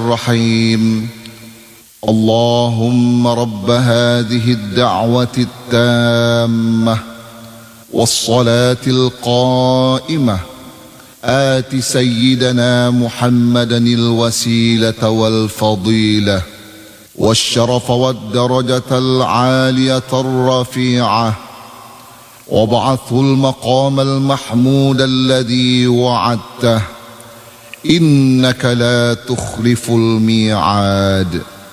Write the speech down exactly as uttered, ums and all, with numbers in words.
الرحيم. اللهم رب هذه الدعوة التامة والصلاة القائمة آت سيدنا محمدا الوسيلة والفضيلة والشرف والدرجة العالية الرفيعة، وابعثه المقام المحمود الذي وعدته، إنك لا تخلف الميعاد.